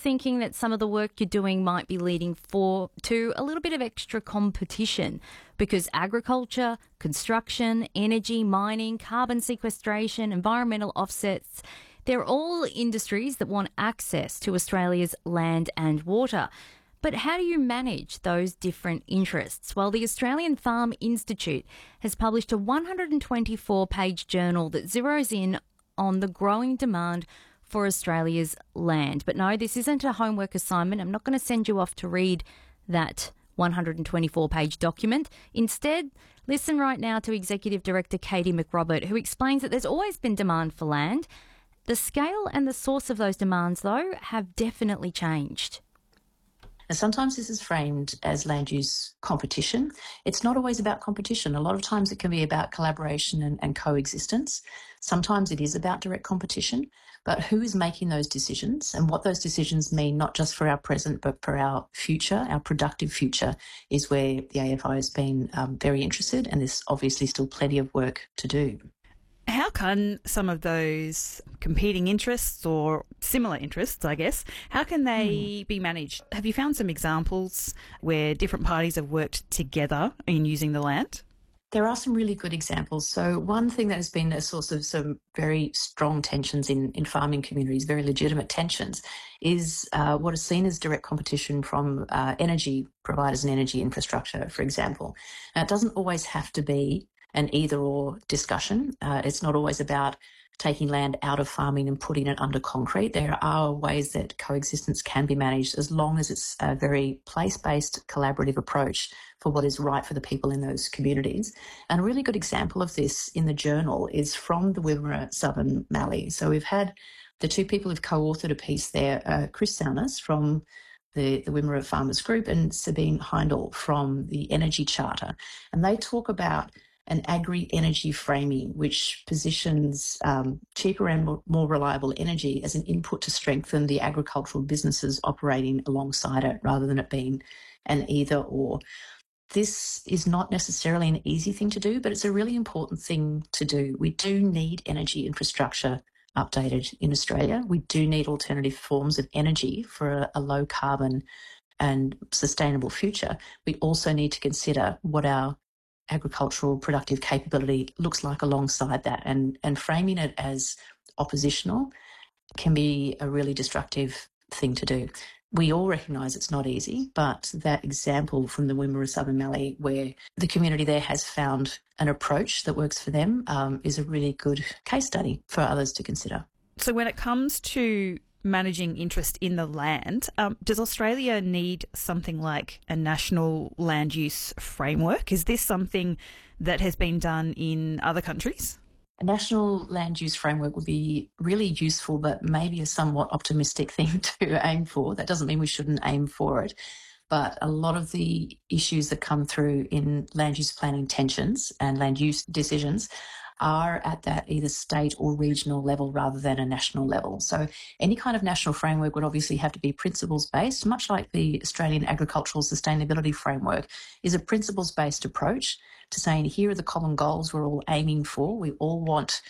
thinking that some of the work you're doing might be leading to a little bit of extra competition because agriculture, construction, energy, mining, carbon sequestration, environmental offsets, they're all industries that want access to Australia's land and water. But how do you manage those different interests? Well, the Australian Farm Institute has published a 124-page journal that zeroes in on the growing demand for Australia's land. But no, this isn't a homework assignment. I'm not going to send you off to read that 124-page document. Instead, listen right now to Executive Director Katie McRobert, who explains that there's always been demand for land. The scale and the source of those demands, though, have definitely changed. And sometimes this is framed as land use competition. It's not always about competition. A lot of times it can be about collaboration and coexistence. Sometimes it is about direct competition. But who is making those decisions and what those decisions mean, not just for our present, but for our future, our productive future, is where the AFI has been very interested, and there's obviously still plenty of work to do. How can some of those competing interests or similar interests, I guess, how can they be managed? Have you found some examples where different parties have worked together in using the land? There are some really good examples. So one thing that has been a source of some very strong tensions in farming communities, very legitimate tensions, is what is seen as direct competition from energy providers and energy infrastructure, for example. Now, it doesn't always have to be an either-or discussion. It's not always about taking land out of farming and putting it under concrete. There are ways that coexistence can be managed as long as it's a very place-based collaborative approach for what is right for the people in those communities. And a really good example of this in the journal is from the Wimmera Southern Mallee. So we've had the two people who've co-authored a piece there, Chris Saunas from the Wimmera Farmers Group and Sabine Heindel from the Energy Charter. And they talk about an agri-energy framing which positions cheaper and more reliable energy as an input to strengthen the agricultural businesses operating alongside it rather than it being an either-or. This is not necessarily an easy thing to do, but it's a really important thing to do. We do need energy infrastructure updated in Australia. We do need alternative forms of energy for a low carbon and sustainable future. We also need to consider what our agricultural productive capability looks like alongside that, and framing it as oppositional can be a really destructive thing to do. We all recognise it's not easy, but that example from the Wimmera Southern Mallee where the community there has found an approach that works for them is a really good case study for others to consider. So when it comes to managing interest in the land, does Australia need something like a national land use framework? Is this something that has been done in other countries? A national land use framework would be really useful, but maybe a somewhat optimistic thing to aim for. That doesn't mean we shouldn't aim for it. But a lot of the issues that come through in land use planning tensions and land use decisions are at that either state or regional level rather than a national level. So any kind of national framework would obviously have to be principles-based, much like the Australian Agricultural Sustainability Framework is a principles-based approach to saying here are the common goals we're all aiming for. We all want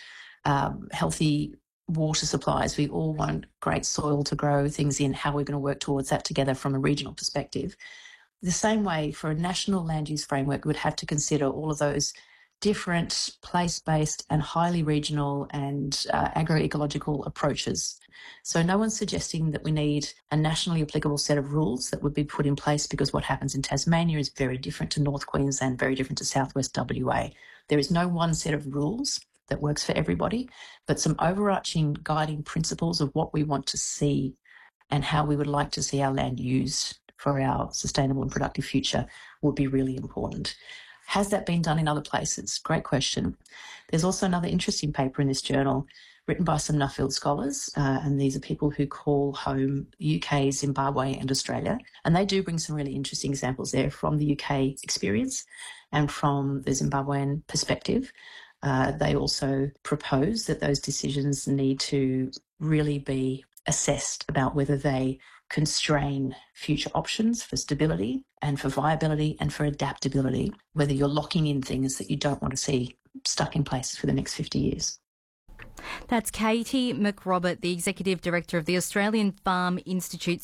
healthy water supplies. We all want great soil to grow things in. How we're going to work towards that together from a regional perspective. The same way for a national land use framework, we would have to consider all of those different place-based and highly regional and agroecological approaches. So no one's suggesting that we need a nationally applicable set of rules that would be put in place because what happens in Tasmania is very different to North Queensland, very different to Southwest WA. There is no one set of rules that works for everybody, but some overarching guiding principles of what we want to see and how we would like to see our land used for our sustainable and productive future would be really important. Has that been done in other places? Great question. There's also another interesting paper in this journal written by some Nuffield scholars, and these are people who call home UK, Zimbabwe and Australia. And they do bring some really interesting examples there from the UK experience and from the Zimbabwean perspective. They also propose that those decisions need to really be assessed about whether they constrain future options for stability and for viability and for adaptability, whether you're locking in things that you don't want to see stuck in place for the next 50 years. That's Katie McRobert, the Executive Director of the Australian Farm Institute.